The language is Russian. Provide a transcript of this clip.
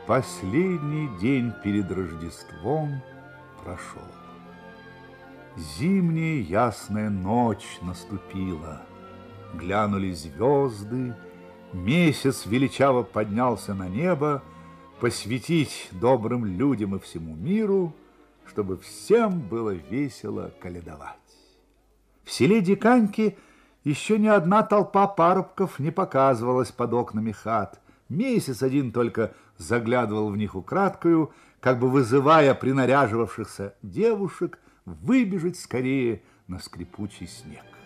Последний день перед Рождеством прошел. Зимняя ясная ночь наступила. Глянули звезды, месяц величаво поднялся на небо, посвятить добрым людям и всему миру, чтобы всем было весело колядовать. В селе Диканьки еще ни одна толпа парубков не показывалась под окнами хат. Месяц один только заглядывал в них украдкою, как бы вызывая принаряживавшихся девушек выбежать скорее на скрипучий снег.